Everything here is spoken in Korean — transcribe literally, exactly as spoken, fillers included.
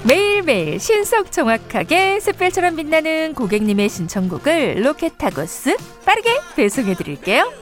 매일매일 신속 정확하게 샛별처럼 빛나는 고객님의 신청곡을 로켓타고 쓱 빠르게 배송해드릴게요.